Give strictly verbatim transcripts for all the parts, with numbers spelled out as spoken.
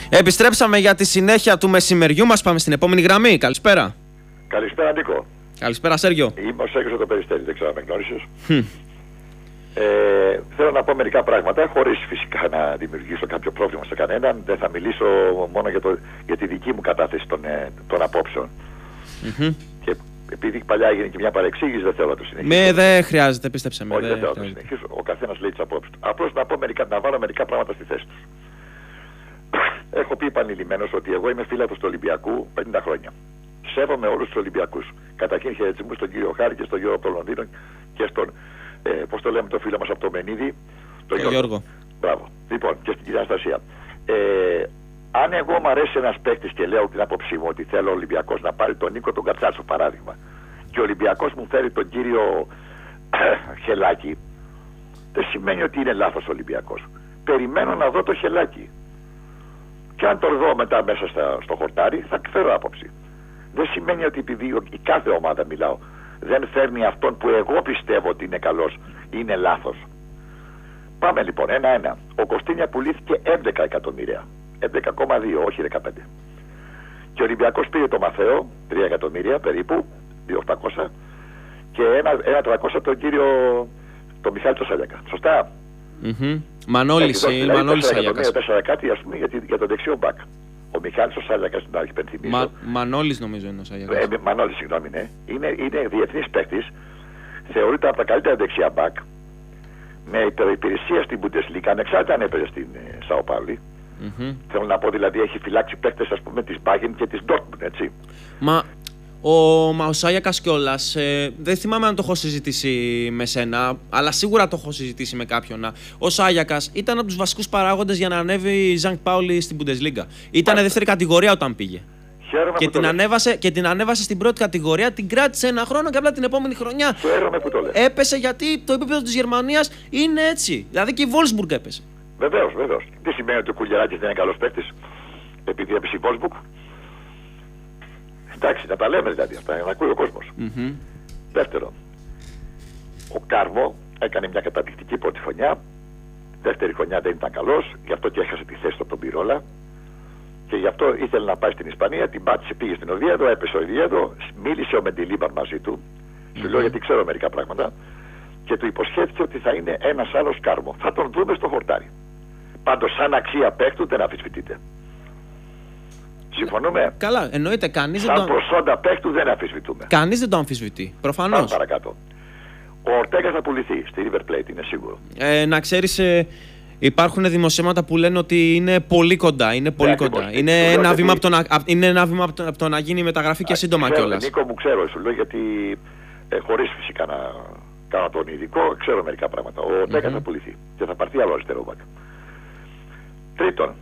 Επιστρέψαμε για τη συνέχεια του μεσημεριού μας. Πάμε στην επόμενη γραμμή. Καλησπέρα. Καλησπέρα, Νίκο. Καλησπέρα, Σέργιο. Είμαι ο Σέργιος από το Περιστέρι, δεν ξέρω αν με γνώρισες. Ε, θέλω να πω μερικά πράγματα, χωρίς φυσικά να δημιουργήσω κάποιο πρόβλημα σε κανέναν. Δεν θα μιλήσω μόνο για, το, για τη δική μου κατάθεση των, των απόψεων. Mm-hmm. Και επειδή παλιά έγινε και μια παρεξήγηση, δεν θέλω να το συνεχίσω. Με δεν χρειάζεται, πίστεψε με. Όχι, δεν θέλω να το συνεχίσω. Ο καθένας λέει τις απόψεις του. Απλώς να, πω μερικά, να βάλω μερικά πράγματα στη θέση τους. Έχω πει επανειλημμένως ότι εγώ είμαι φίλαθος του Ολυμπιακού πενήντα χρόνια. Σέβομαι όλους τους Ολυμπιακούς. Καταρχήν χαιρετισμού στον κύριο Χάρη και στον Γιώργο από το Λονδίνο και στον, ε, πώς το λέμε, το φίλο μας από το Μενίδη, τον Γιώργο. Γιώργο. Μπράβο. Λοιπόν, και στην κυρία Αναστασία. Ε, αν εγώ μου αρέσει ένας παίκτης και λέω την άποψή μου ότι θέλω ο Ολυμπιακός να πάρει τον Νίκο τον Κατσάτσο παράδειγμα και ο Ολυμπιακός μου φέρει τον κύριο Χελάκη, δεν σημαίνει ότι είναι λάθος ο Ολυμπιακός. Περιμένω να δω το Χελάκη. Και αν τον δω μετά μέσα στα, στο χορτάρι, θα φέρω άποψη. Δεν σημαίνει ότι επειδή η κάθε ομάδα, μιλάω, δεν φέρνει αυτόν που εγώ πιστεύω ότι είναι καλός, είναι λάθος. Πάμε λοιπόν ένα-ένα. Ο Κωστίνια πουλήθηκε έντεκα εκατομμύρια. έντεκα κόμμα δύο, όχι δεκαπέντε. Και ο Ολυμπιακός πήρε το Μαθαίο, τρία εκατομμύρια περίπου, δύο χιλιάδες οκτακόσια, και ένα, ένα τριακόσια τον κύριο, τον Μιχάλη το Σάλιακα. Σωστά. Mm-hmm. Μανώλης, δηλαδή, Μανώλης Σάλιακας. τέσσερα κάτι, ας πούμε, για, για τον δεξιό μπακ. Ο Μιχάλης ο Σάλιακας, την άρχη υπενθυμίζω. Μα, Μανώλης νομίζω είναι ο Σάλιακας. Ε, Μανώλης, συγγνώμη, ναι. Είναι, είναι διεθνής παίκτης. Θεωρείται από τα καλύτερα δεξιά μπακ. Με υπερυπηρεσία στην Bundesliga, ανεξάρτητα αν έπαιζε στην ε, Σάο Πάουλη. Mm-hmm. Θέλω να πω, δηλαδή, έχει φυλάξει παίκτες, ας πούμε, της Bayern και της Dortmund, έτσι. Μα ο, μα ο Σάλιακας κιόλας, ε, δεν θυμάμαι αν το έχω συζητήσει με σένα, αλλά σίγουρα το έχω συζητήσει με κάποιον. Ο Σάλιακας ήταν από τους βασικούς παράγοντες για να ανέβει η Ζανκ Πάουλη στην Bundesliga. Ήταν δεύτερη κατηγορία όταν πήγε. Και την, ανέβασε, και την ανέβασε στην πρώτη κατηγορία, την κράτησε ένα χρόνο και απλά την επόμενη χρονιά που το έπεσε γιατί το επίπεδο της Γερμανίας είναι έτσι. Δηλαδή και η Wolfsburg έπεσε. Βεβαίως, βεβαίως. Τι σημαίνει ότι ο Κουλιεράκης δεν είναι καλός παίκτης επειδή έπεσε η Wolfsburg? Εντάξει, να τα λέμε δηλαδή αυτά, να ακούει ο κόσμος. Mm-hmm. Δεύτερον, ο Κάρμο έκανε μια καταπληκτική πρώτη χρονιά. Δεύτερη χρονιά δεν ήταν καλός, γι' αυτό και έχασε τη θέση του από τον Πυρόλα. Και γι' αυτό ήθελε να πάει στην Ισπανία, την πάτησε, πήγε στην Οβιέδο, έπεσε ο Οβιέδο, μίλησε ο Μεντιλίμπαν μαζί του. Mm-hmm. Σου λέω γιατί ξέρω μερικά πράγματα. Και του υποσχέθηκε ότι θα είναι ένας άλλος Κάρμο. Θα τον δούμε στο χορτάρι. Πάντως, σαν αξία παίκτου δεν αμφισβητείται. Συμφωνούμε. Καλά, εννοείται. Κανείς σαν δεν το... προσόντα παίκτου δεν αμφισβητούμε. Κανείς δεν το αμφισβητεί. Προφανώς. Πάμε παρακάτω. Ο Ορτέγκα θα πουληθεί στη River Plate, είναι σίγουρο. Ε, να ξέρεις, ε, υπάρχουν δημοσιεύματα που λένε ότι είναι πολύ κοντά. Είναι πολύ yeah, κοντά. Είναι ένα, βήμα από το να, είναι ένα βήμα από το, από το να γίνει μεταγραφή και σύντομα κιόλας. Νίκο μου, ξέρω, σου λέω γιατί ε, χωρίς φυσικά να κάνω τον ειδικό, ξέρω μερικά πράγματα. Ο Ορτέγκα mm-hmm. θα πουληθεί και θα πάρθει άλλο αριστερό μπακ. Τρίτον,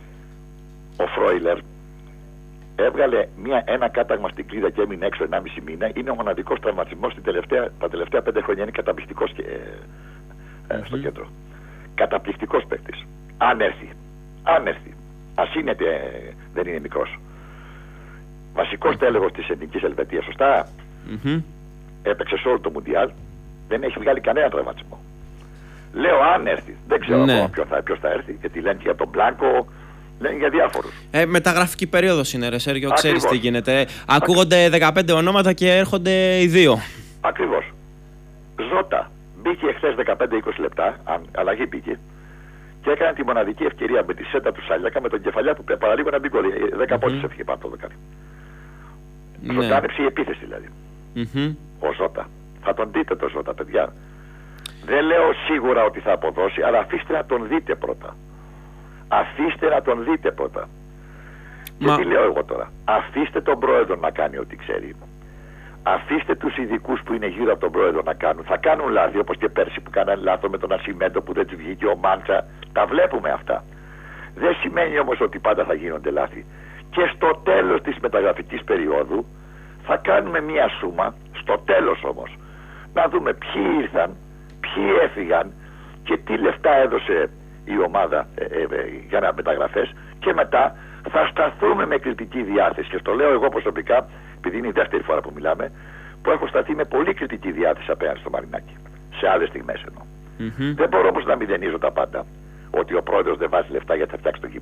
ο Φρόιλερ έβγαλε μια, ένα κάταγμα στην κλίδα και έμεινε έξω ενάμιση μήνα. Είναι ο μοναδικός τραυματισμός τα τελευταία πέντε χρόνια. Είναι καταπληκτικός και, ε, mm-hmm. στο κέντρο. Καταπληκτικός παίκτης. Αν έρθει. Αν έρθει. Ας είναι, ε, δεν είναι μικρός. Βασικός τέλεγος της Εθνικής Ελβετίας, σωστά. Mm-hmm. Έπαιξε σε όλο το Μουντιάλ. Δεν έχει βγάλει κανένα τραυματισμό. Λέω αν έρθει. Δεν ξέρω ναι. ποιος θα, ποιος θα έρθει. Γιατί λένε και για τον Μπλάνκο. Λένε για διάφορους. Ε, μεταγραφική περίοδος είναι, ρε Σέργιο, ξέρεις τι γίνεται. Ακούγονται δεκαπέντε ονόματα και έρχονται οι δύο. Ακριβώς. Ζώτα. Μπήκε εχθές δεκαπέντε είκοσι λεπτά, αν, αλλαγή μπήκε, και έκανε τη μοναδική ευκαιρία με τη σέντα του Σάλιακα με τον κεφαλιά του παραλίγο να μπει γκολ. Δέκα πόντους mm-hmm. έφυγε πάνω το δεκάρι. Ναι. Ζωντάνεψε η επίθεση δηλαδή. Mm-hmm. Ο Ζώτα. Θα τον δείτε τον Ζώτα, παιδιά. Δεν λέω σίγουρα ότι θα αποδώσει, αλλά αφήστε να τον δείτε πρώτα. Αφήστε να τον δείτε πρώτα. Μα... Και τι λέω εγώ τώρα. Αφήστε τον πρόεδρο να κάνει ό,τι ξέρει. Αφήστε τους ειδικούς που είναι γύρω από τον πρόεδρο να κάνουν. Θα κάνουν λάθη, όπως και πέρσι που κάνανε λάθο με τον Ασημέντο που δεν του βγήκε ο Μάντσα. Τα βλέπουμε αυτά. Δεν σημαίνει όμως ότι πάντα θα γίνονται λάθη. Και στο τέλος της μεταγραφικής περίοδου θα κάνουμε μία σούμα, στο τέλος όμως, να δούμε ποιοι ήρθαν, ποιοι έφυγαν και τι λεφτά έδωσε η ομάδα ε, ε, ε, για να μεταγραφές, και μετά θα σταθούμε με κριτική διάθεση. Και στο λέω εγώ προσωπικά, επειδή είναι η δεύτερη φορά που μιλάμε, που έχω σταθεί με πολύ κριτική διάθεση απέναντι στο Μαρινάκη. Σε άλλες στιγμές εννοώ. Mm-hmm. Δεν μπορώ όμως να μηδενίζω τα πάντα. Ότι ο πρόεδρος δεν βάζει λεφτά γιατί θα φτιάξει το γήπεδο.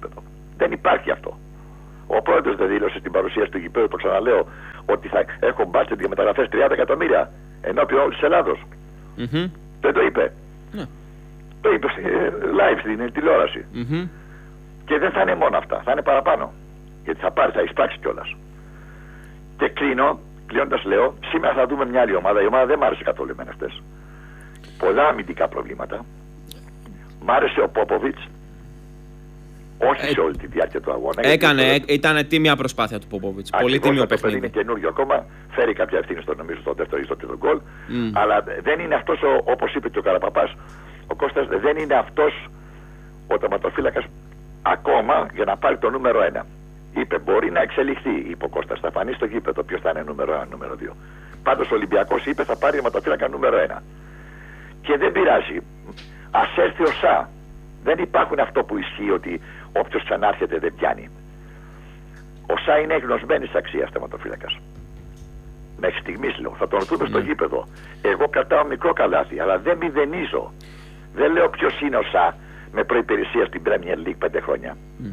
Δεν υπάρχει αυτό. Ο πρόεδρος δεν δήλωσε στην παρουσίαση του γηπέδου, το ξαναλέω, ότι θα έχω μπάσκετ για μεταγραφές τριάντα εκατομμύρια ενώπιον όλης της Ελλάδος. Mm-hmm. Δεν το είπε. Yeah. Το είπε live στην τηλεόραση. Mm-hmm. Και δεν θα είναι μόνο αυτά, θα είναι παραπάνω. Γιατί θα πάρει, θα εισπράξει κιόλας. Και κλείνω, κλείνοντας λέω, σήμερα θα δούμε μια άλλη ομάδα. Η ομάδα δεν μ' άρεσε καθόλου εμένα χτες. Πολλά αμυντικά προβλήματα. Μ' άρεσε ο Πόποβιτς. Όχι ε, σε όλη τη διάρκεια του αγώνα. Έκανε, ε, ήταν τίμια προσπάθεια του Πόποβιτς. Πολύ τίμιο παιχνίδι. Είναι καινούριο ακόμα. Φέρει κάποια ευθύνη στο, νομίζω, στο δεύτερο ή στο τρίτο γκολ. Mm. Αλλά δεν είναι αυτός, όπως είπε και ο Καραπαπάς, ο Κώστας, δεν είναι αυτός ο τερματοφύλακας ακόμα για να πάρει το νούμερο ένα. Είπε μπορεί να εξελιχθεί, είπε ο Κώστας, θα φανεί στο γήπεδο ποιος θα είναι νούμερο ένα, νούμερο δύο. Πάντως ο Ολυμπιακός είπε θα πάρει τερματοφύλακα νούμερο ένα. Και δεν πειράζει. Ας έρθει ο Σα. Δεν υπάρχουν αυτό που ισχύει ότι όποιος ξανάρχεται δεν πιάνει. Ο Σα είναι γνωσμένης αξίας τερματοφύλακας. Μέχρι στιγμής λέω, θα τον δούμε mm. στο γήπεδο. Εγώ κρατάω μικρό καλάθι, αλλά δεν μηδενίζω. Δεν λέω ποιος είναι ο Σα με προϋπηρεσία στην Premier League πέντε χρόνια. Mm.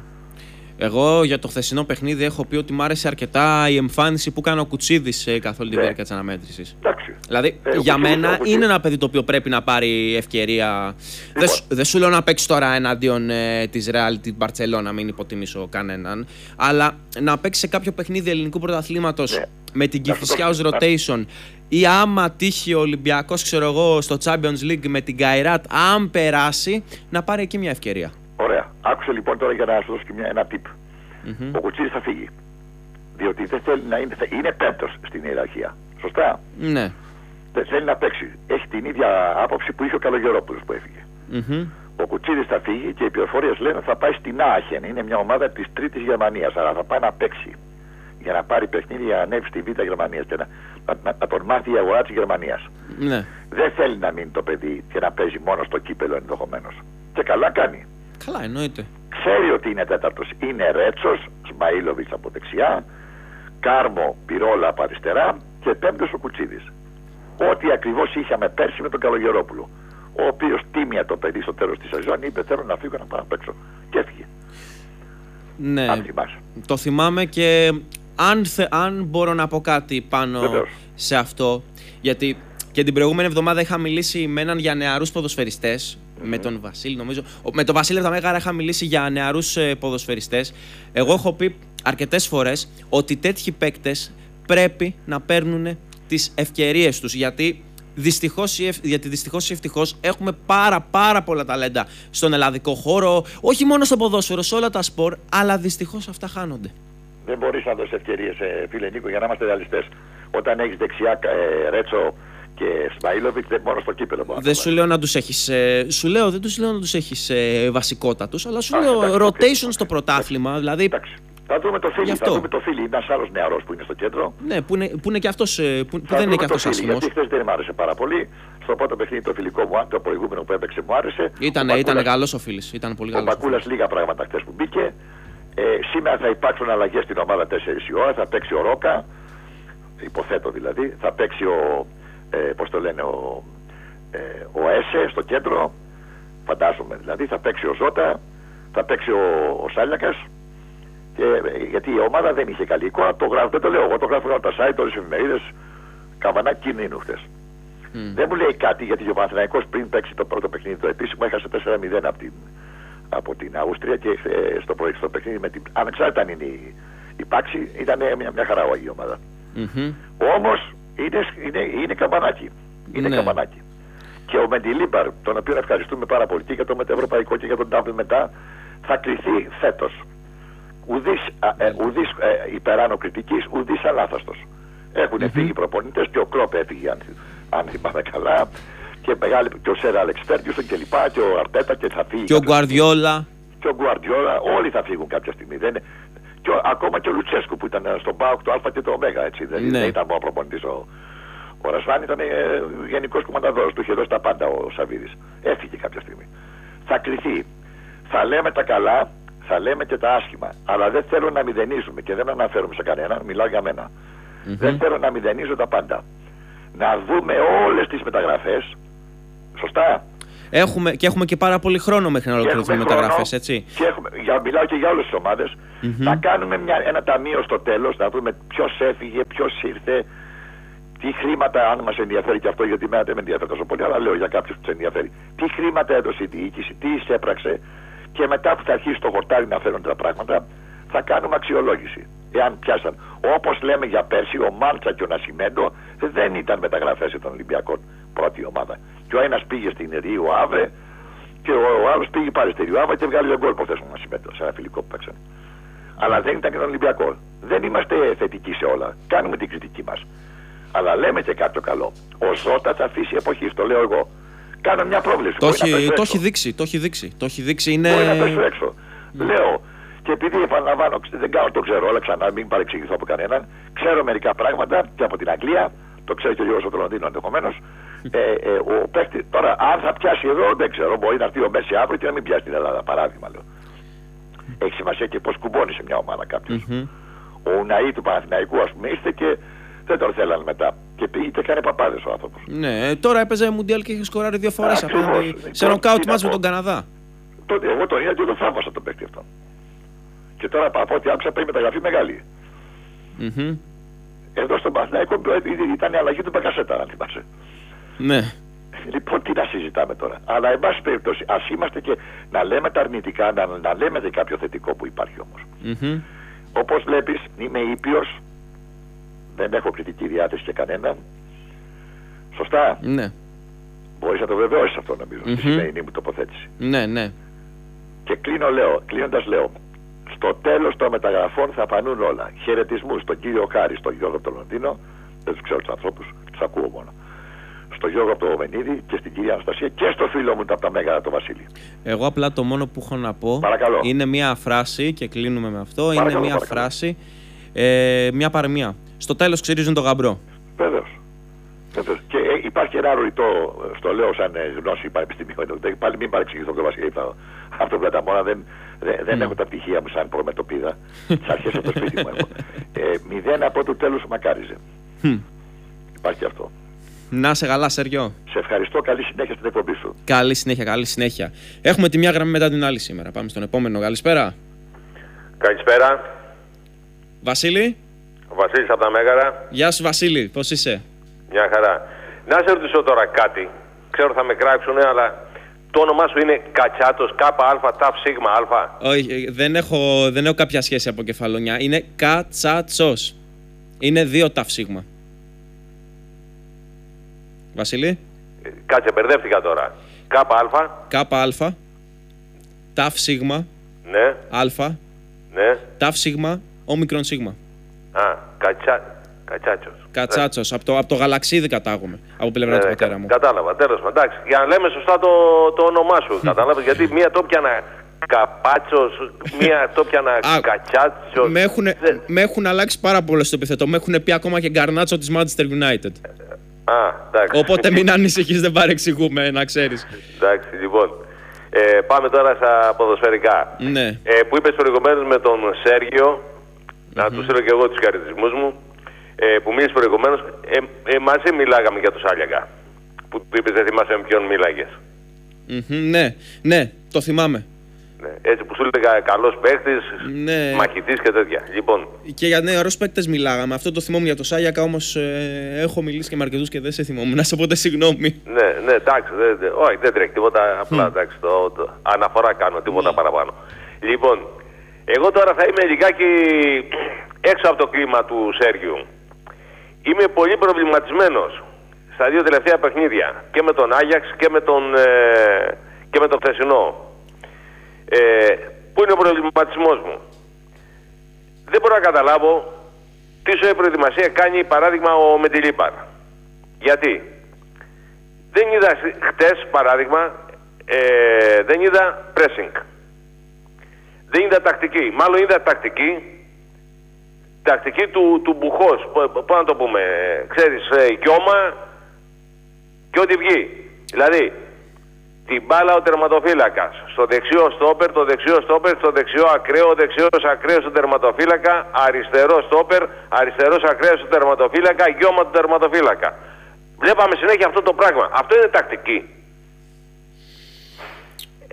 Εγώ για το χθεσινό παιχνίδι έχω πει ότι μου άρεσε αρκετά η εμφάνιση που έκανε ο Κουτσίδης ε, καθ' όλη τη διάρκεια της αναμέτρησης. Δηλαδή, ε, για μένα είναι ένα παιδί το οποίο πρέπει να πάρει ευκαιρία. Δεν δε σου λέω να παίξει τώρα εναντίον ε, της Real, την Μπαρτσελώνα, μην υποτιμήσω κανέναν. Αλλά να παίξει σε κάποιο παιχνίδι ελληνικού πρωταθλήματος ναι. με την Κηφισιά ως rotation. Ή άμα τύχει ο Ολυμπιακός, ξέρω εγώ, στο Champions League με την Γκαϊράτ, αν περάσει, να πάρει εκεί μια ευκαιρία. Ωραία. Άκουσε λοιπόν τώρα για να σου δώσω και μια, ένα tip. Mm-hmm. Ο Κουτσίδης θα φύγει. Διότι δεν θέλει να είναι, είναι πέμπτος στην ιεραρχία. Σωστά. Ναι. Δεν θέλει να παίξει. Έχει την ίδια άποψη που είχε ο Καλογερόπουλος που έφυγε. Mm-hmm. Ο Κουτσίδης θα φύγει και οι πληροφορίες λένε θα πάει στην Άχεν. Είναι μια ομάδα της τρίτης Γερμανίας. Αλλά θα πάει να παίξει. Για να πάρει παιχνίδι για να ανέβει στη Β' Γερμανίας και να, να, να, να τον μάθει η αγορά της Γερμανίας. Ναι. Δεν θέλει να μείνει το παιδί και να παίζει μόνο στο κύπελο ενδεχομένως. Και καλά κάνει. Καλά, εννοείται. Ξέρει ότι είναι τέταρτος. Είναι Ρέτσος, Σμαΐλοβιτς από δεξιά, Κάρμο, Πυρόλα από αριστερά και πέμπτος ο Κουτσίδης. Ό,τι ακριβώς είχαμε πέρσι με τον Καλογερόπουλο. Ο οποίος τίμια το παιδί στο τέλος της σεζόν είπε θέλω να φύγω να πάω να παίξω. Και έφυγε. Ναι, αν θυμάσαι. Το θυμάμαι και αν, θε, αν μπορώ να πω κάτι πάνω Βεβαίως. σε αυτό, γιατί και την προηγούμενη εβδομάδα είχα μιλήσει με έναν για νεαρούς ποδοσφαιριστές. Mm-hmm. Με τον Βασίλη, νομίζω. Με τον Βασίλη Ευθαμέγαρα είχα μιλήσει για νεαρούς ε, ποδοσφαιριστές. Εγώ έχω πει αρκετές φορές ότι τέτοιοι παίκτες πρέπει να παίρνουν τις ευκαιρίες τους. Γιατί δυστυχώς, γιατί δυστυχώς ή ευτυχώς έχουμε πάρα πάρα πολλά ταλέντα στον ελλαδικό χώρο. Όχι μόνο στο ποδόσφαιρο, σε όλα τα σπορ, αλλά δυστυχώς αυτά χάνονται. Δεν μπορείς να δώσεις ευκαιρίες, ε, φίλε Νίκο, για να είμαστε ρεαλιστές. Όταν έχεις δεξιά ε, Ρέτσο και Σμαΐλοβιτς δεν μόνο στο κύπελο. Δεν σου λέω να τους έχεις, ε, σου λέω, δεν τους λέω να τους έχεις ε, βασικότατους, αλλά σου Α, λέω εντάξει, rotation okay. στο πρωτάθλημα. Okay. Δηλαδή, εντάξει. Θα δούμε το Φίλι, θα δούμε το Φίλι, είναι ένας άλλος νεαρός που είναι στο κέντρο. Ναι, που, είναι, που, είναι και αυτός, που, που δεν είναι και αυτός άσχημος. Γιατί χθες δεν μου άρεσε πάρα πολύ. Στο πρώτο παιχνίδι το φιλικό μου, το προηγούμενο που έπαιξε μου άρεσε. Ήταν, ο ήταν καλός ο Φίλης, ήταν πολύ καλός. Ο Μπακούλας λίγα πράγματα χθες που μπήκε. Ε, σήμερα θα υπάρξουν αλλαγές στην ομάδα τέσσερις η ώρα, θα παίξει ο Ρόκα, υποθέτω δηλαδή, θα παίξει ο... Ε, πώς το λένε, ο, ε, ο Έσε στο κέντρο, φαντάζομαι δηλαδή, θα παίξει ο Ζώτα, θα παίξει ο, ο Σάλιακας, και, ε, γιατί η ομάδα δεν είχε καλή εικόνα, το γράφω, δεν το λέω εγώ, το γράφω από τα site, όλες τις εφημερίδες, καβανά κινδύνου χθες. Mm. Δεν μου λέει κάτι γιατί ο Παναθηναϊκός πριν παίξει το πρώτο παιχνίδι το επίσημο έχασε τέσσερα μηδέν από την, από την Αυστρία και ε, στο, στο παιχνίδι με την, ανεξάρτητα αν είναι η, η πάξη, ήταν μια, μια χαρά η ομάδα. Mm-hmm. Όμως Είναι, είναι, είναι καμπανάκι. Είναι ναι. καμπανάκι. Και ο Μεντιλίμπαρ, τον οποίο ευχαριστούμε πάρα πολύ και για το μετεευρωπαϊκό και για τον Ντάμπλ μετά, θα κριθεί φέτος. Ουδής, ε, ουδής ε, υπεράνω κριτικής, ουδής αλάθαστος. Έχουν mm-hmm. φύγει οι προπονητές και ο Κλόπ έφυγε, αν, αν θυμάμαι καλά, και, μεγάλη, και ο Σερ Αλεξ Φέργκιουσον και λοιπά, και ο Αρτέτα και θα φύγει. Και ο Γκουαρδιόλα. Και ο Γκουαρδιόλα, όλοι θα φύγουν κάποια στιγμή. Δεν, και ο, ακόμα και ο Λουτσέσκου που ήταν στον ΠΑΟΚ το Α και το Ω, έτσι. Δεν, ναι. δεν ήταν μόνο προπονητής ο, ο Ρασβάν, ήταν ε, γενικός κομμανταδόρος. Του είχε δώσει τα πάντα ο Σαββίδης. Έφυγε κάποια στιγμή. Θα κρυθεί. Θα λέμε τα καλά, θα λέμε και τα άσχημα. Αλλά δεν θέλω να μηδενίζουμε και δεν αναφέρομαι σε κανέναν, μιλάω για μένα. Mm-hmm. Δεν θέλω να μηδενίζω τα πάντα. Να δούμε όλες τις μεταγραφές. Σωστά. Έχουμε, και έχουμε και πάρα πολύ χρόνο μέχρι να ολοκληρωθούν οι μεταγραφές, έτσι. Και έχουμε, για, μιλάω και για όλες τις ομάδες. Mm-hmm. Να κάνουμε μια, ένα ταμείο στο τέλος, να δούμε ποιος έφυγε, ποιος ήρθε, τι χρήματα, αν μας ενδιαφέρει και αυτό, γιατί εμένα δεν με ενδιαφέρει τόσο πολύ, αλλά λέω για κάποιους που τους ενδιαφέρει. Τι χρήματα έδωσε η διοίκηση, τι εισέπραξε, και μετά που θα αρχίσει το χορτάρι να φέρουν τα πράγματα, θα κάνουμε αξιολόγηση. Εάν πιάσαν. Όπως λέμε για πέρσι, ο Μάλτσα και ο Νασιμέντο δεν ήταν μεταγραφές των Ολυμπιακών πρώτη ομάδα. Και ο ένας πήγε στην Ρίο Άβε και ο, ο άλλος πήγε πάλι στη Ρίο Άβε και βγάλει τον γκολ προχθές ο Νασιμέντο σε ένα φιλικό που παίξαν. Αλλά δεν ήταν και τον Ολυμπιακό. Δεν είμαστε θετικοί σε όλα. Κάνουμε την κριτική μας. Αλλά λέμε και κάτι καλό. Ο Ζώτα θα αφήσει εποχή, το λέω εγώ. Κάνω μια πρόβλεψη. Το, έχει, το έχει δείξει, το έχει δείξει. Το έχει δείξει, είναι... Μπορεί να πέσω έξω. Mm. Λέω, και επειδή επαναλαμβάνω, δεν κάνω το ξέρω, όλα ξανά, μην παρεξηγηθώ από κανέναν. Ξέρω μερικά πράγματα και από την Αγγλία, το ξέρει και ο Γιώργος από το Λονδίνο ενδεχομένως. ε, ε, ο παίκτη, τώρα, αν θα πιάσει εδώ, δεν ξέρω. Μπορεί να έρθει ο Μέση αύριο και να μην πιάσει την Ελλάδα. Παράδειγμα, λέω. Έχει σημασία και πώς κουμπώνει σε μια ομάδα κάποιο. Mm-hmm. Ο Ουναή του Παναθηναϊκού, ας πούμε, είστε και δεν τον θέλανε μετά. Και πήγε και έκανε παπάδες ο άνθρωπος. Ναι, τώρα έπαιζε Μουντιάλ και είχε σκοράρει δύο φορές απέναντι σε νοκάουτ μάτς με τον Καναδά. Τότε εγώ τον είδα και τον θαύμασα τον παίκτη αυτό. Και τώρα από ό,τι άκουσα παίρνει μεταγραφή μεγάλη. Mm-hmm. Εδώ στον Παναθηναϊκό ήταν η αλλαγή του Μπακασέτα, αν θυμάσαι. Ναι. Λοιπόν, τι να συζητάμε τώρα. Αλλά εν πάση περιπτώσει, ας είμαστε και να λέμε τα αρνητικά, να, να λέμε και κάποιο θετικό που υπάρχει όμως. Mm-hmm. Όπως βλέπεις, είμαι ήπιος. Δεν έχω κριτική διάθεση και κανέναν. Σωστά. Ναι. Μπορείς να το βεβαιώσεις αυτό, νομίζω, mm-hmm. στη σημερινή μου τοποθέτηση. Ναι, ναι. Και κλείνω, λέω, κλείνοντας λέω, στο τέλος των μεταγραφών θα φανούν όλα. Χαιρετισμούς στον κύριο Χάρη, στον Γιώργο από το Λονδίνο, δεν τους ξέρω τους ανθρώπους, τους ακούω μόνο. Στον Γιώργο από το Βενίδη και στην κυρία Αναστασία και στο φίλο μου από τα Μέγαρα, το Βασίλη. Εγώ απλά το μόνο που έχω να πω παρακαλώ. Είναι μια φράση και κλείνουμε με αυτό. Παρακαλώ, είναι μια παρακαλώ. φράση, ε, μια παροιμία. Στο τέλος ξυρίζουν το γαμπρό. Βέβαιως. Βέβαιως. Και ε, υπάρχει ένα ρητό, στο λέω σαν ε, γνώση πανεπιστημίου, πάλι μην παρεξηγηθώ το Βασίλη. Αυτό που τα μόνα δεν, δεν, δεν mm. έχω τα πτυχία μου σαν προμετωπίδα. Τις αρχές από το σπίτι μου έχω. Ε, μηδέν από το τέλος μακάριζε. Mm. Υπάρχει αυτό. Να σε καλά, Σέργιο. Σε ευχαριστώ. Καλή συνέχεια στην εκπομπή σου. Καλή συνέχεια, καλή συνέχεια. Έχουμε τη μια γραμμή μετά την άλλη σήμερα. Πάμε στον επόμενο. Καλησπέρα. Καλησπέρα. Βασίλη. Ο Βασίλης από τα Μέγαρα. Γεια σου, Βασίλη. Πώς είσαι? Μια χαρά. Να σε ρωτήσω τώρα κάτι. Ξέρω θα με κράξουνε, αλλά το όνομά σου είναι Κατσάτος, ΚΑ, ΤΑΦ, ΣΥΓΜΑ, Α. Όχι, δεν έχω, δεν έχω κάποια σχέση από κεφαλονιά. Είναι Κατσάτσος. Είναι δύο ΤΑΦ, ΣΥΓΜΑ. Βασίλη. Κάτσε, μπερδεύτηκα τώρα. ΚΑ. ΚΑ, ΤΑΦ, ΣΥΓΜΑ. Ναι. Α. Ναι. ΤΑΦ, ΣΥΓΜΑ, όμικρον ΣΥΓΜΑ. Α, κατσά... Κατσάτσος. Κατσάτσος. Ναι. Από, το, από το γαλαξίδι κατάγομαι. Από πλευρά ναι, του πατέρα κα, μου. Κατάλαβα, τέλος πάντων. Εντάξει, για να λέμε σωστά το, το όνομά σου. Κατάλαβα, γιατί μία το πιανα Καπάτσος, μία το πιανα Κατσάτσος. Με έχουν, δεν... με έχουν αλλάξει πάρα πολύ στο επιθετό. Με έχουν πει ακόμα και Γκαρνάτσο της Manchester United. Α, εντάξει. Οπότε μην ανησυχείς, δεν παρεξηγούμε, να ξέρεις. Εντάξει, λοιπόν. Ε, πάμε τώρα στα ποδοσφαιρικά. Ναι. Ε, που είπες προηγουμένως με τον Σέργιο, mm-hmm. να του στείλω και εγώ τους χαιρετισμούς μου, ε, που μίλησε προηγουμένως, ε, ε, μαζί μιλάγαμε για το Σάλιακα. Που του είπες, δεν θυμάσαι με ποιον μίλαγες. Mm-hmm, ναι, ναι, το θυμάμαι. Ναι, έτσι που σου έλεγα καλός παίκτης, ναι. μαχητής και τέτοια. Λοιπόν. Και για νεαρούς παίκτες μιλάγαμε. Αυτό το θυμόμουν για το Σάλιακα, όμως ε, έχω μιλήσει και με αρκετούς και δεν σε θυμόμουν. Να σε πω συγγνώμη. Ναι, ναι, εντάξει, δε, δε, όχι, δεν τρέχει τίποτα. Απλά εντάξει, το, το, αναφορά κάνω, τίποτα mm. παραπάνω. Λοιπόν, εγώ τώρα θα είμαι λιγάκι έξω από το κλίμα του Σέργιου. Είμαι πολύ προβληματισμένος στα δύο τελευταία παιχνίδια. Και με τον Άγιαξ και με τον, ε, και με τον χθεσινό. Ε, πού είναι ο προβληματισμός μου? Δεν μπορώ να καταλάβω τι σοή προετοιμασία κάνει παράδειγμα ο Μεντιλίπαρ. Γιατί δεν είδα χτες παράδειγμα, ε, δεν είδα pressing, δεν είδα τακτική, μάλλον είδα τακτική τακτική του, του μπουχός, πώς να το πούμε, ξέρεις, ε, γιώμα και ό,τι βγει. Δηλαδή την μπάλα ο τερματοφύλακας, στο δεξιό στόπερ, το δεξιό στόπερ, στο δεξιό ακραίο, ο δεξιός ακραίος του τερματοφύλακα, αριστερό στόπερ, αριστερός ακραίος του τερματοφύλακα, γιώμα του τερματοφύλακα. Βλέπαμε συνέχεια αυτό το πράγμα. Αυτό είναι τακτική.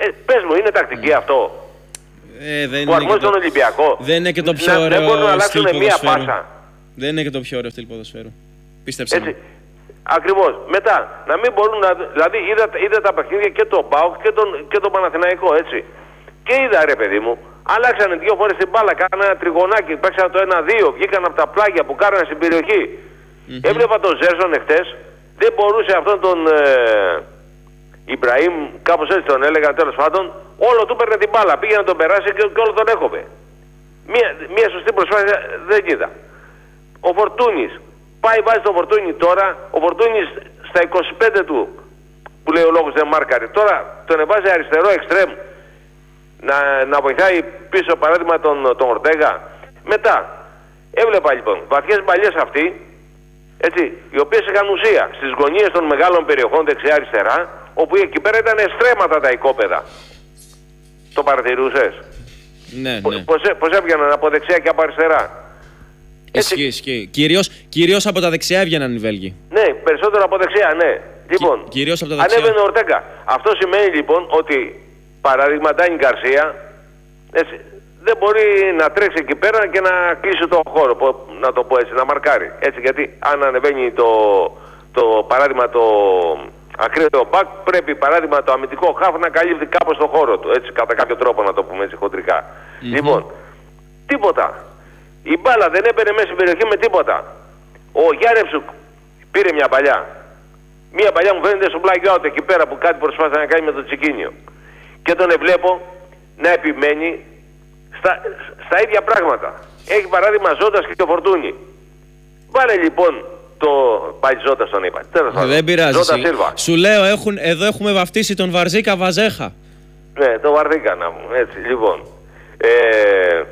Ε, πες μου, είναι τακτική mm. αυτό. Ε, δεν που αρμόζει τον Ολυμπιακό. Δεν είναι και το πιο ωραίο. Δεν μπορούν να αλλάξουν μία πάσα. Δεν είναι και το πιο ωραίο στυλ ποδοσφαίρου. Πίστεψε. Έτσι. Ακριβώς. Μετά, να μην μπορούν να. Δηλαδή, είδα, είδα τα παιχνίδια και τον ΠΑΟΚ και τον, και τον Παναθηναϊκό, έτσι. Και είδα, ρε παιδί μου, αλλάξανε δύο φορές την μπάλα, κάνανε ένα τριγωνάκι, παίξανε το ένα δύο, βγήκαν από τα πλάγια που κάνανε στην περιοχή. Mm-hmm. Έβλεπα τον Ζέρσον εχθές, δεν μπορούσε αυτόν τον ε, Ιμπραήμ, κάπως έτσι τον έλεγαν τέλος πάντων, όλο του παίρνε την μπάλα, πήγε να τον περάσει και, και όλο τον έκοβε. Μία, μία σωστή προσπάθεια δεν είδα. Ο Φορτούνης, πάει βάζει τον Φορτούνη τώρα, ο Φορτούνης στα είκοσι πέντε του, που λέει ο λόγος δεν μάρκαρε, τώρα τον εβάζει αριστερό εξτρέμ, να, να βοηθάει πίσω παράδειγμα τον, τον Ορτέγα. Μετά, έβλεπα λοιπόν βαθιές μπαλιές αυτοί, έτσι, οι οποίες είχαν ουσία στις γωνίες των μεγάλων περιοχών δεξιά-αριστερά, όπου εκεί πέρα ήταν στρέμματα τα οικόπεδα. Το παρατηρούσες? Ναι, ναι. Πώς, πώς έβγαιναν από δεξιά και από αριστερά. Ισχύει, ισχύει. Κυρίως, κυρίως από τα δεξιά έβγαιναν οι Βέλγοι. Ναι, περισσότερο από δεξιά, ναι. Λοιπόν, Κυ, κυρίως από τα δεξιά. Ανέβαινε ο Ορτέγκα. Αυτό σημαίνει λοιπόν ότι παράδειγμα Ντάνι Γκαρσία, έτσι, δεν μπορεί να τρέξει εκεί πέρα και να κλείσει το χώρο, να το πω έτσι, να μαρκάρει. Έτσι, γιατί αν ανεβαίνει το, το παράδειγμα το ακραίο μπακ, πρέπει παράδειγμα το αμυντικό χάφ να καλύπτει κάπως το χώρο του. Έτσι, κατά κάποιο τρόπο να το πούμε έτσι χοντρικά. Mm-hmm. Λοιπόν, τίποτα. Η μπάλα δεν έπαιρνε μέσα στην περιοχή με τίποτα. Ο Γιάρεψουκ πήρε μια παλιά. Μια παλιά μου φαίνεται στο πλάγιο out εκεί πέρα που κάτι προσπάθησε να κάνει με το Τσικίνιο. Και τον εβλέπω να επιμένει στα, στα ίδια πράγματα. Έχει παράδειγμα Ζώτας και το Φορτούνι. Βάλε λοιπόν το... Πάλι Ζώτας τον είπα. Δεν πειράζει. Σου λέω, έχουν, εδώ έχουμε βαφτίσει τον Βαρζίκα Βαζέχα. Ναι, το Βαρζίκα να μου. Έτσι, λοιπόν. Ε,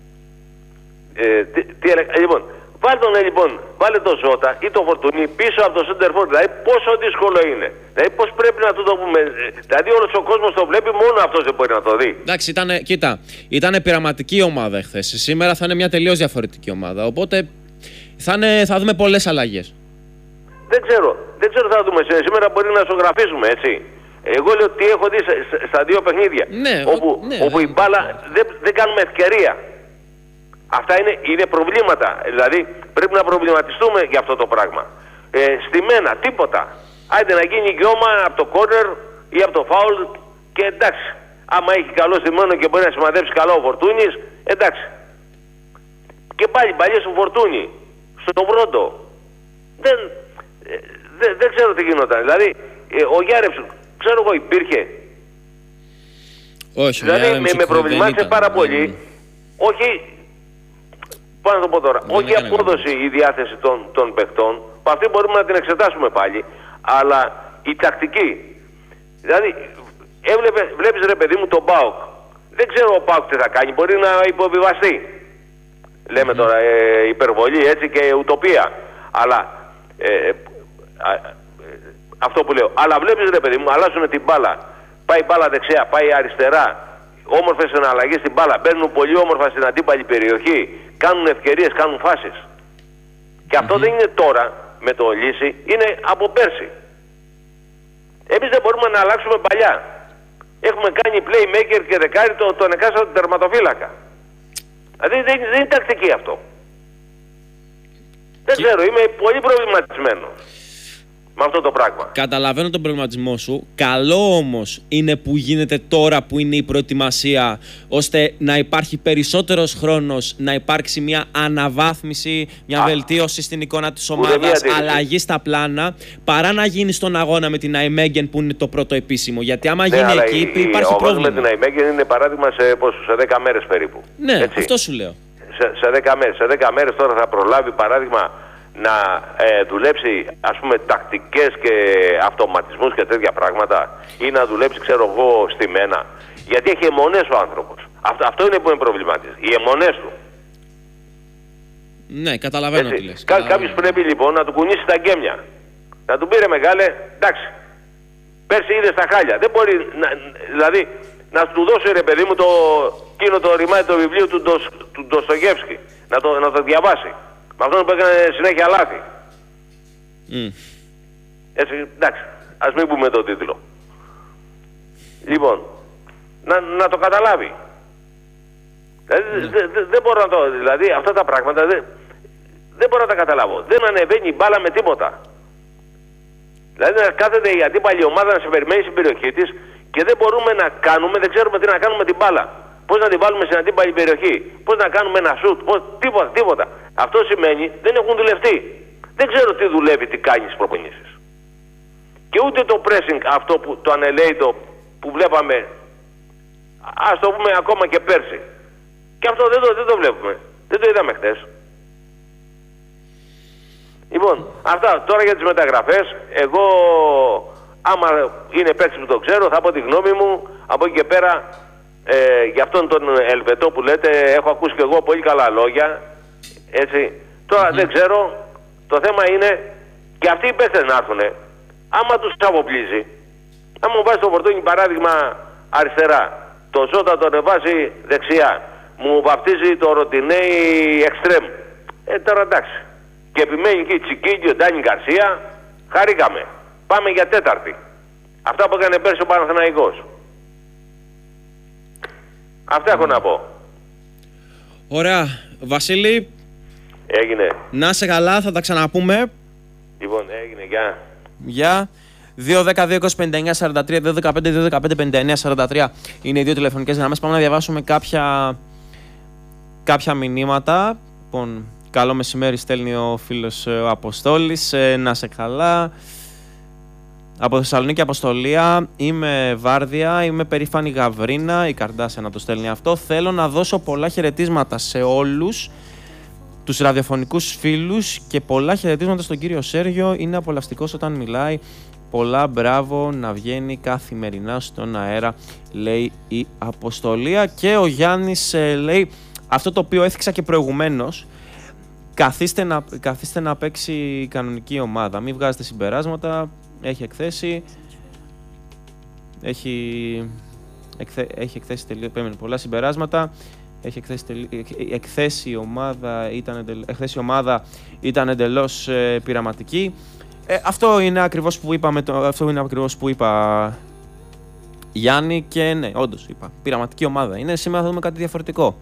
ε, τι, τι έλεγα, λοιπόν. Βάλε τον λοιπόν, βάλε τον Ζώτα ή τον Φορτουνί πίσω από το Σέντερφορντ. Δηλαδή πόσο δύσκολο είναι. Δηλαδή πώς πρέπει να του το πούμε. Δηλαδή όλος ο κόσμος το βλέπει, μόνο αυτός δεν μπορεί να το δει. Εντάξει, ήτανε, κοίτα, ήταν πειραματική ομάδα χθες. Σήμερα θα είναι μια τελείως διαφορετική ομάδα. Οπότε θα, είναι, θα δούμε πολλές αλλαγές. Δεν ξέρω, δεν ξέρω τι θα δούμε. Σήμερα μπορεί να ζωγραφίσουμε, έτσι. Εγώ λέω τι έχω δει στα δύο παιχνίδια. Ναι, όπου, ο, ναι, όπου η μπάλα δεν, δεν κάνουμε ευκαιρία. Αυτά είναι, είναι προβλήματα. Δηλαδή πρέπει να προβληματιστούμε για αυτό το πράγμα. Ε, στημένα, τίποτα. Άιντε να γίνει γιώμα από το κόρνερ ή από το φάουλ και εντάξει. Άμα έχει καλό στημένο και μπορεί να σημαδέψει καλά ο Φορτούνης, εντάξει. Και πάλι παλιές του Φορτούνη, στον Βρόντο. Δεν, ε, δε, δεν ξέρω τι γινόταν. Δηλαδή ε, ο Γιάρεψου, ξέρω εγώ υπήρχε. Όχι, δηλαδή με, με προβλημάτισε πάρα mm. πολύ. Όχι... Πώς να το πω τώρα, δεν όχι η απόδοση η διάθεση των, των παιχτών, που αυτή μπορούμε να την εξετάσουμε πάλι, αλλά η τακτική. Δηλαδή, έβλεπε, βλέπεις ρε παιδί μου τον ΠΑΟΚ. Δεν ξέρω ο ΠΑΟΚ τι θα κάνει, μπορεί να υποβιβαστεί. Λέμε mm-hmm. τώρα ε, υπερβολή έτσι και ουτοπία. Αλλά, ε, ε, ε, αυτό που λέω, αλλά βλέπεις ρε παιδί μου, αλλάζουν την μπάλα. Πάει μπάλα δεξιά, πάει αριστερά. Όμορφες εναλλαγές στην μπάλα, μπαίνουν πολύ όμορφα στην αντίπαλη περιοχή, κάνουν ευκαιρίες, κάνουν φάσεις. Και αυτό mm-hmm. δεν είναι τώρα με το λύση, είναι από πέρσι. Εμείς δεν μπορούμε να αλλάξουμε παλιά. Έχουμε κάνει playmaker και δεκάρι τον, τον εκάστοτε τερματοφύλακα. Δηλαδή δεν, δεν είναι τακτική αυτό. Δεν και... ξέρω, είμαι πολύ προβληματισμένος με αυτό το πράγμα. Καταλαβαίνω τον προβληματισμό σου. Καλό όμως είναι που γίνεται τώρα που είναι η προετοιμασία, ώστε να υπάρχει περισσότερος χρόνος, να υπάρξει μια αναβάθμιση, μια Α, βελτίωση στην εικόνα της ομάδας, αλλαγή στα πλάνα, παρά να γίνει στον αγώνα με την Αϊμέγεν που είναι το πρώτο επίσημο. Γιατί άμα ναι, γίνει εκεί η, υπάρχει η, πρόβλημα. Με την Αϊμέγεν είναι παράδειγμα σε, πόσο, σε δέκα μέρες περίπου. Ναι, έτσι. Αυτό σου λέω. Σε, σε δέκα μέρες. Σε δέκα μέρες τώρα θα προλάβει παράδειγμα να ε, δουλέψει ας πούμε τακτικές και αυτοματισμούς και τέτοια πράγματα ή να δουλέψει ξέρω εγώ στημένα, γιατί έχει αιμονές ο άνθρωπος. Αυτό, αυτό είναι που είναι προβληματής, οι αιμονές του. Ναι, καταλαβαίνω τι λες. Κά, κάποιος πρέπει λοιπόν να του κουνήσει τα γκέμια, να του πήρε μεγάλε, εντάξει, πέρσι είδε στα χάλια, δεν μπορεί να, δηλαδή να του δώσει ρε παιδί μου το, εκείνο το ρημάδι το βιβλίο του, του Ντοστογεύσκη, να το, να το διαβάσει. Με αυτόν που έκανε συνέχεια λάθη. Mm. Έτσι, εντάξει, ας μην πούμε το τίτλο. Λοιπόν, να, να το καταλάβει. Δηλαδή, ναι. δεν δε, δε μπορώ να το... Δηλαδή, αυτά τα πράγματα δεν δε μπορώ να τα καταλάβω. Δεν ανεβαίνει η μπάλα με τίποτα. Δηλαδή, να κάθεται η αντίπαλη ομάδα να σε περιμένει στην περιοχή της και δεν μπορούμε να κάνουμε, δεν ξέρουμε τι να κάνουμε την μπάλα. Πώς να την βάλουμε στην αντίπαλη περιοχή, πώς να κάνουμε ένα σουτ, πώς, τίποτα, τίποτα. Αυτό σημαίνει δεν έχουν δουλευτεί. Δεν ξέρω τι δουλεύει, τι κάνει στις προπονήσεις. Και ούτε το pressing, αυτό που το ανελαίητο που βλέπαμε, ας το πούμε ακόμα και πέρσι. Και αυτό δεν το, δεν το βλέπουμε. Δεν το είδαμε χτες. Λοιπόν, αυτά τώρα για τις μεταγραφές. Εγώ, άμα είναι παίκτης που το ξέρω, θα πω τη γνώμη μου. Από εκεί και πέρα, ε, για αυτόν τον Ελβετό που λέτε, έχω ακούσει και εγώ πολύ καλά λόγια. Έτσι. Τώρα mm-hmm. δεν ξέρω. Το θέμα είναι και αυτοί οι παίκτες να έρθουν. Άμα τους αποπλήσει, άμα μου βάζει το Φορτούνι παράδειγμα αριστερά, το Ζώτα τον βάζει δεξιά, μου βαπτίζει το Ροτινέι εξτρέμ. Ε, τώρα εντάξει. Και επιμένει και η Τσικίνγκη, ο Ντάνι Γκαρσία, χαρήκαμε. Πάμε για τέταρτη. Αυτά που έκανε πέρσι ο Παναθηναϊκός. Αυτά έχω να πω. Ωραία. Βασίλη. Έγινε. Να είσαι καλά, θα τα ξαναπούμε. Λοιπόν, έγινε, γεια. Γεια. δύο δέκα δύο είκοσι πενήντα εννιά σαράντα τρία, δύο δεκαπέντε δύο δεκαπέντε πενήντα εννιά σαράντα τρία είναι οι δύο τηλεφωνικές γραμμές. Πάμε να διαβάσουμε κάποια, κάποια μηνύματα. Λοιπόν, καλό μεσημέρι στέλνει ο φίλος ο Αποστόλης. Ε, να σε καλά. Από Θεσσαλονίκη Αποστολία, είμαι Βάρδια, είμαι περήφανη Γαβρίνα, η Καρντάσια να το στέλνει αυτό. Θέλω να δώσω πολλά χαιρετίσματα σε όλους τους ραδιοφωνικούς φίλους και πολλά χαιρετίσματα στον κύριο Σέργιο. Είναι απολαυστικός όταν μιλάει. Πολλά μπράβο, να βγαίνει καθημερινά στον αέρα, λέει η Αποστολία. Και ο Γιάννης ε, λέει αυτό το οποίο έθιξα και προηγουμένως. Καθίστε να, καθίστε να παίξει η κανονική ομάδα. Μην βγάζετε συμπεράσματα. Έχει εκθέσει. Έχει, εκθε, έχει εκθέσει τελείως, πολλά συμπεράσματα. Έχει εκθέσει, τελείως, εκθέσει η ομάδα ήταν, εντελ, εκθέσει η ομάδα ήταν εντελώς ε, πειραματική. Ε, αυτό είναι ακριβώς που είπαμε, το, αυτό είναι ακριβώς που είπα Γιάννη και ναι, όντως είπα. Πειραματική ομάδα είναι. Σήμερα θα δούμε κάτι διαφορετικό.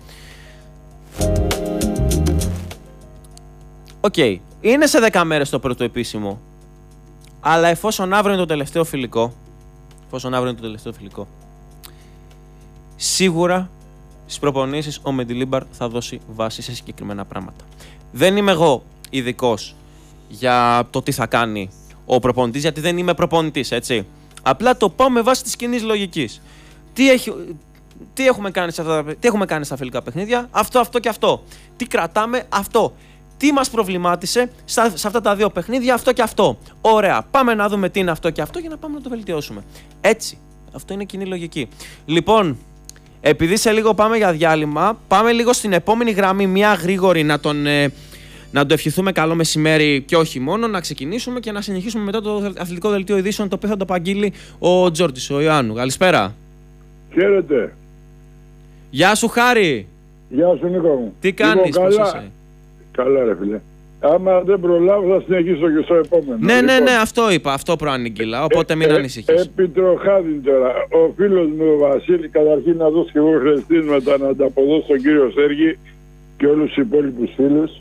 Οκ. Okay. Είναι σε δέκα μέρες το πρώτο επίσημο. Αλλά εφόσον αύριο είναι το τελευταίο φιλικό, εφόσον αύριο είναι το τελευταίο φιλικό, σίγουρα στις προπονήσεις ο Μεντιλίμπαρ θα δώσει βάση σε συγκεκριμένα πράγματα. Δεν είμαι εγώ ειδικός για το τι θα κάνει ο προπονητής, γιατί δεν είμαι προπονητής, έτσι. Απλά το πάω με βάση της κοινής λογικής. Τι, έχει, τι, έχουμε κάνει σε αυτά, τι έχουμε κάνει στα φιλικά παιχνίδια, αυτό, αυτό και αυτό. Τι κρατάμε, αυτό. Τι μας προβλημάτισε στα, σε αυτά τα δύο παιχνίδια, αυτό και αυτό. Ωραία, πάμε να δούμε τι είναι αυτό και αυτό για να πάμε να το βελτιώσουμε. Έτσι, αυτό είναι κοινή λογική. Λοιπόν, επειδή σε λίγο πάμε για διάλειμμα, πάμε λίγο στην επόμενη γραμμή, μια γρήγορη να τον... Ε, να το ευχηθούμε καλό μεσημέρι και όχι μόνο, να ξεκινήσουμε και να συνεχίσουμε μετά το αθλητικό δελτίο ειδήσεων, το οποίο θα το απαγγείλει ο Τζόρτζης, ο Ιωάννου. Καλησπέρα. Χαίρετε. Γεια σου, Χάρη. Γεια σου, Νίκο μου. Τι κάνεις, πώς είσαι? Καλά, ρε φίλε. Άμα δεν προλάβω, θα συνεχίσω και στο επόμενο. Ναι, λοιπόν, ναι, ναι, αυτό είπα, αυτό προανήγγειλα, οπότε μην ε, ανησυχείς. Επί τροχάδιν τώρα, ο φίλος μου ο Βασίλη, καταρχήν να δώσω και εγώ ευχαριστήματα να ανταποδώσω στον κύριο Σέργη και όλους τους υπόλοιπους φίλους.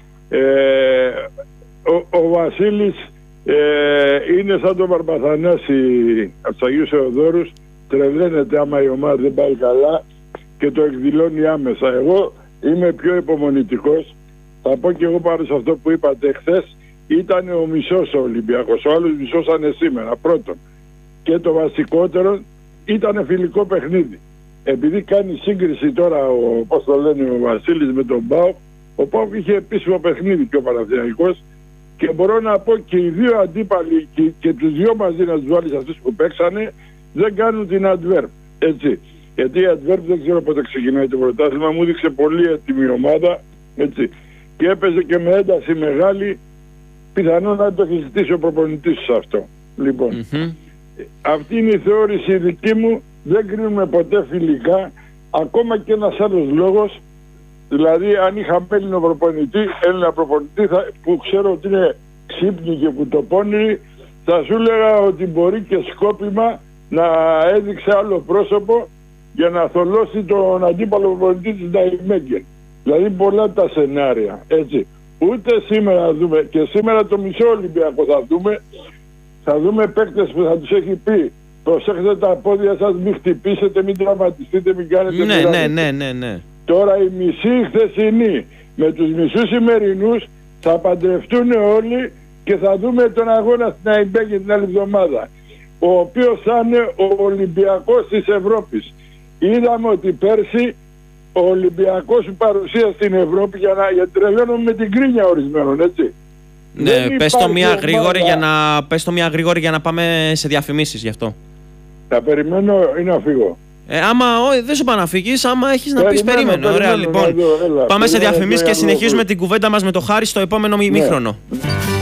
Ε, ο, ο Βασίλης ε, είναι σαν τον Παρπαθανάση από τους Αγίους Θεοδόρους, τρελαίνεται άμα η ομάδα δεν πάει καλά και το εκδηλώνει άμεσα. Εγώ είμαι πιο υπομονητικός. Θα πω και εγώ πάνω σε αυτό που είπατε χθες. Ήταν ο μισός ο Ολυμπιακός, ο άλλος μισός ήταν σήμερα πρώτον. Και το βασικότερο ήταν φιλικό παιχνίδι. Επειδή κάνει σύγκριση τώρα ο, πώς το λένε, ο Βασίλης με τον ΠΑΟΚ, ο ΠΑΟΚ είχε επίσημο παιχνίδι και ο Παναθηναϊκός, και μπορώ να πω και οι δύο αντίπαλοι και, και τους δύο μαζί να τους βάλεις αυτούς που παίξανε δεν κάνουν την Αντβέρπ, έτσι. Γιατί η Αντβέρπ δεν ξέρω πότε ξεκινάει το πρωτάθλημα, μου δείξε πολύ έτοιμη ομάδα, έτσι. Και έπαιζε και με ένταση μεγάλη, πιθανόν να το έχει ζητήσει ο προπονητής σε αυτό. Λοιπόν, mm-hmm. αυτή είναι η θεώρηση δική μου, δεν κρίνουμε ποτέ φιλικά, ακόμα και ένας άλλος λόγος. Δηλαδή, αν είχαμε Έλληνο προπονητή, Έλληνα προπονητή θα, που ξέρω ότι είναι ξύπνη και κουτοπώνηρη, θα σου έλεγα ότι μπορεί και σκόπιμα να έδειξε άλλο πρόσωπο για να θολώσει τον αντίπαλο προπονητή της Ναϊμέγκεν. Δηλαδή πολλά τα σενάρια, έτσι. Ούτε σήμερα θα δούμε, και σήμερα το μισό Ολυμπιακό θα δούμε, θα δούμε παίκτες που θα τους έχει πει προσέξτε τα πόδια σας, μην χτυπήσετε, μην τραυματιστείτε, μην κάνετε ναι, ναι, ναι, ναι, ναι. Τώρα οι μισοί χθεσινοί με τους μισούς σημερινούς θα παντρευτούν όλοι και θα δούμε τον αγώνα στην Αϊμπέγη την άλλη εβδομάδα, ο οποίος θα είναι ο Ολυμπιακός της Ευρώπης. Είδαμε ότι πέρσι ο Ολυμπιακός παρουσία στην Ευρώπη, για να για τρελαίνουμε με την κρίνια ορισμένων, έτσι. Ναι, πες το μία γρήγορη για να, πες το μία γρήγορη για να πάμε σε διαφημίσεις γι' αυτό. Θα περιμένω ή να φύγω. Ε, άμα όχι, δεν σου πάω να φύγεις, άμα έχεις να πεις Περιμένω, περίμενε. Ωραία, περιμένω, λοιπόν. εδώ, έλα, Πάμε σε περιμένω, διαφημίσεις και έλα, συνεχίζουμε έλα. την κουβέντα μας με το Χάρη στο επόμενο ημίχρονο.